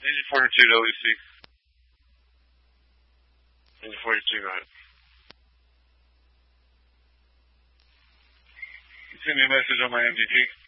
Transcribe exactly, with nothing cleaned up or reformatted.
Engine forty-two to L E C. Engine forty-two, go ahead. You send me a message on my M G T.